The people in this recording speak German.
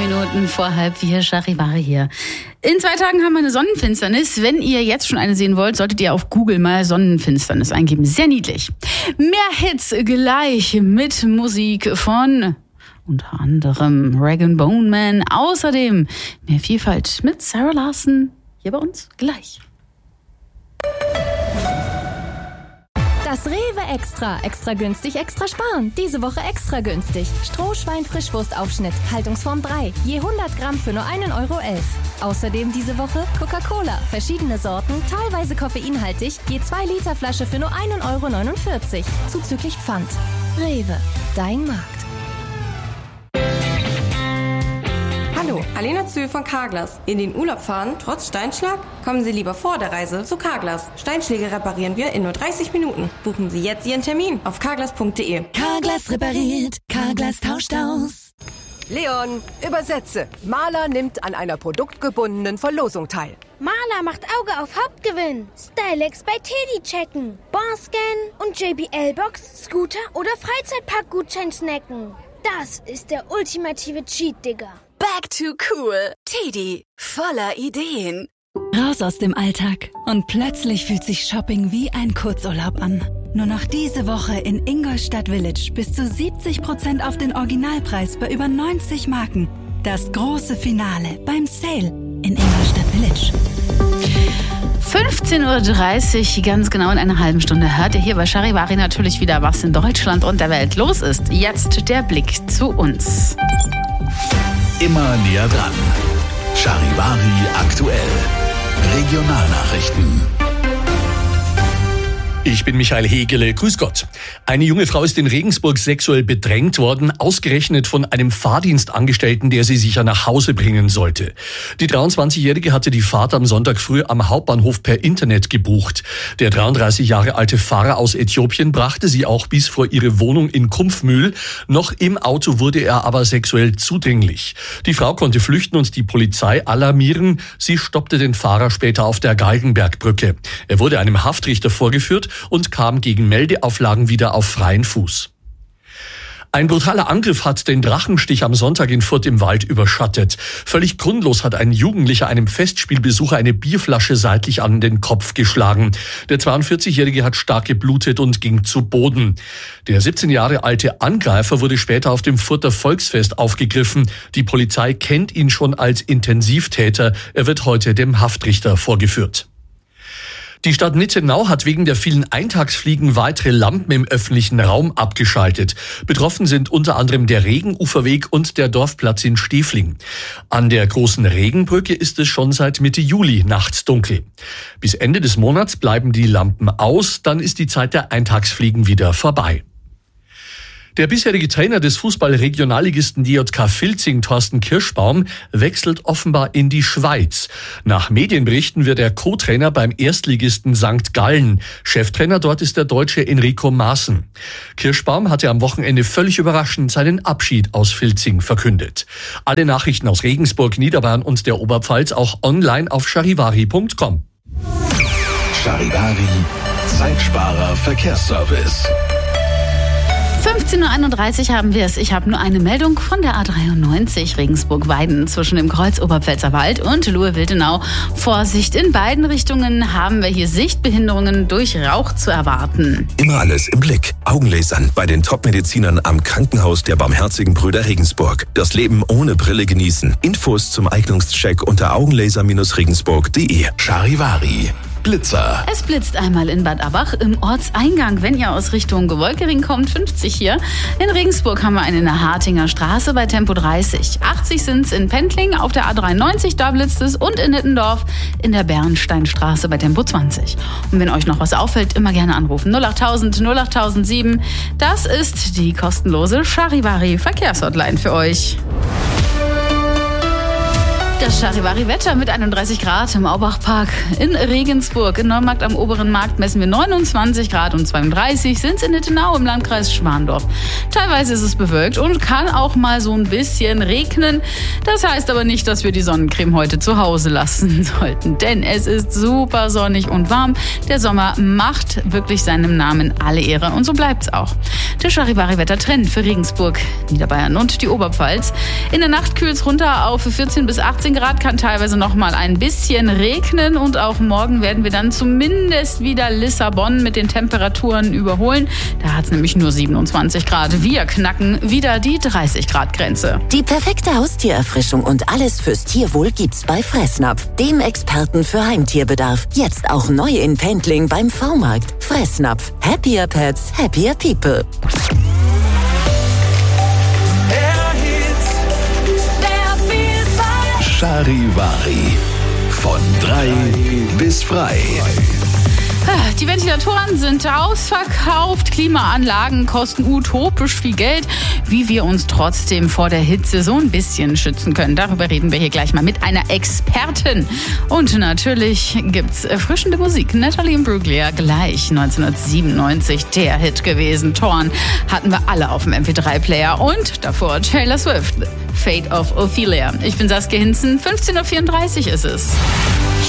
Minuten vor 3:30, Charivari hier. In 2 Tagen haben wir eine Sonnenfinsternis. Wenn ihr jetzt schon eine sehen wollt, solltet ihr auf Google mal Sonnenfinsternis eingeben. Sehr niedlich. Mehr Hits gleich mit Musik von unter anderem Rag & Bone Man. Außerdem mehr Vielfalt mit Sarah Larson hier bei uns gleich. Das Rewe Extra. Extra günstig, extra sparen. Diese Woche extra günstig. Strohschwein-Frischwurstaufschnitt, Haltungsform 3. Je 100 Gramm für nur 1,11 €. Außerdem diese Woche Coca-Cola. Verschiedene Sorten, teilweise koffeinhaltig. Je 2 Liter Flasche für nur 1,49 €. Zuzüglich Pfand. Rewe. Dein Markt. Hallo, Alena Zühl von Carglass. In den Urlaub fahren, trotz Steinschlag? Kommen Sie lieber vor der Reise zu Carglass. Steinschläge reparieren wir in nur 30 Minuten. Buchen Sie jetzt Ihren Termin auf carglass.de. Carglass repariert, Carglass tauscht aus. Leon, übersetze. Maler nimmt an einer produktgebundenen Verlosung teil. Maler macht Auge auf Hauptgewinn. Stylex bei Teddy checken. Bonscan und JBL-Box, Scooter oder Freizeitpark-Gutschein snacken. Das ist der ultimative Cheat, Digga. Back to cool. Teddy, voller Ideen. Raus aus dem Alltag und plötzlich fühlt sich Shopping wie ein Kurzurlaub an. Nur noch diese Woche in Ingolstadt Village bis zu 70% auf den Originalpreis bei über 90 Marken. Das große Finale beim Sale in Ingolstadt Village. 15:30 Uhr, ganz genau in einer halben Stunde, hört ihr hier bei Charivari natürlich wieder, was in Deutschland und der Welt los ist. Jetzt der Blick zu uns. Immer näher dran. Charivari aktuell. Regionalnachrichten. Ich bin Michael Hegele, grüß Gott. Eine junge Frau ist in Regensburg sexuell bedrängt worden, ausgerechnet von einem Fahrdienstangestellten, der sie sicher nach Hause bringen sollte. Die 23-Jährige hatte die Fahrt am Sonntag früh am Hauptbahnhof per Internet gebucht. Der 33 Jahre alte Fahrer aus Äthiopien brachte sie auch bis vor ihre Wohnung in Kumpfmühl. Noch im Auto wurde er aber sexuell zudringlich. Die Frau konnte flüchten und die Polizei alarmieren. Sie stoppte den Fahrer später auf der Galgenbergbrücke. Er wurde einem Haftrichter vorgeführt und kam gegen Meldeauflagen wieder auf freien Fuß. Ein brutaler Angriff hat den Drachenstich am Sonntag in Furth im Wald überschattet. Völlig grundlos hat ein Jugendlicher einem Festspielbesucher eine Bierflasche seitlich an den Kopf geschlagen. Der 42-Jährige hat stark geblutet und ging zu Boden. Der 17 Jahre alte Angreifer wurde später auf dem Further Volksfest aufgegriffen. Die Polizei kennt ihn schon als Intensivtäter. Er wird heute dem Haftrichter vorgeführt. Die Stadt Nittenau hat wegen der vielen Eintagsfliegen weitere Lampen im öffentlichen Raum abgeschaltet. Betroffen sind unter anderem der Regenuferweg und der Dorfplatz in Stefling. An der großen Regenbrücke ist es schon seit Mitte Juli nachts dunkel. Bis Ende des Monats bleiben die Lampen aus, dann ist die Zeit der Eintagsfliegen wieder vorbei. Der bisherige Trainer des Fußball-Regionalligisten DJK Vilzing, Thorsten Kirschbaum, wechselt offenbar in die Schweiz. Nach Medienberichten wird er Co-Trainer beim Erstligisten St. Gallen. Cheftrainer dort ist der Deutsche Enrico Maaßen. Kirschbaum hatte am Wochenende völlig überraschend seinen Abschied aus Vilzing verkündet. Alle Nachrichten aus Regensburg, Niederbayern und der Oberpfalz auch online auf charivari.com. Charivari, Zeitsparer Verkehrsservice. 15:31 Uhr haben wir es. Ich habe nur eine Meldung von der A93 Regensburg-Weiden zwischen dem Kreuz Oberpfälzer Wald und Luhe-Wildenau. Vorsicht, in beiden Richtungen haben wir hier Sichtbehinderungen durch Rauch zu erwarten. Immer alles im Blick. Augenlasern bei den Top-Medizinern am Krankenhaus der Barmherzigen Brüder Regensburg. Das Leben ohne Brille genießen. Infos zum Eignungscheck unter augenlaser-regensburg.de. Charivari. Blitzer. Es blitzt einmal in Bad Abach im Ortseingang, wenn ihr aus Richtung Gewolkering kommt, 50 hier. In Regensburg haben wir einen in der Hartinger Straße bei Tempo 30. 80 sind es in Pendling auf der A93, da blitzt es, und in Nittendorf in der Bernsteinstraße bei Tempo 20. Und wenn euch noch was auffällt, immer gerne anrufen. 08000 08007. Das ist die kostenlose Charivari Verkehrshotline für euch. Das Charivari-Wetter mit 31 Grad im Aubachpark in Regensburg. In Neumarkt am Oberen Markt messen wir 29 Grad und 32 sind es in Nittenau im Landkreis Schwandorf. Teilweise ist es bewölkt und kann auch mal so ein bisschen regnen. Das heißt aber nicht, dass wir die Sonnencreme heute zu Hause lassen sollten, denn es ist super sonnig und warm. Der Sommer macht wirklich seinem Namen alle Ehre und so bleibt's auch. Der Charivari-Wetter-Trend für Regensburg, Niederbayern und die Oberpfalz. In der Nacht kühlt's runter auf 14 bis 18 Grad, kann teilweise noch mal ein bisschen regnen und auch morgen werden wir dann zumindest wieder Lissabon mit den Temperaturen überholen. Da hat's nämlich nur 27 Grad. Wir knacken wieder die 30 Grad Grenze. Die perfekte Haustiererfrischung und alles fürs Tierwohl gibt's bei Fressnapf, dem Experten für Heimtierbedarf. Jetzt auch neu in Pendling beim V-Markt. Fressnapf. Happier Pets, happier people. Charivari. Von 3 bis frei. Die Ventilatoren sind ausverkauft, Klimaanlagen kosten utopisch viel Geld. Wie wir uns trotzdem vor der Hitze so ein bisschen schützen können, darüber reden wir hier gleich mal mit einer Expertin. Und natürlich gibt's erfrischende Musik. Natalie Imbruglia, gleich 1997 der Hit gewesen. Torn hatten wir alle auf dem MP3-Player und davor Taylor Swift, Fate of Ophelia. Ich bin Saskia Hinzen, 15:34 Uhr ist es.